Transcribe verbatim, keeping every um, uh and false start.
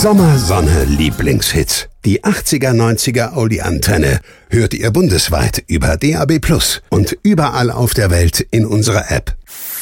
Sommersonne Lieblingshits. Die achtziger, neunziger Oldie-Antenne hört ihr bundesweit über D A B plus und überall auf der Welt in unserer App.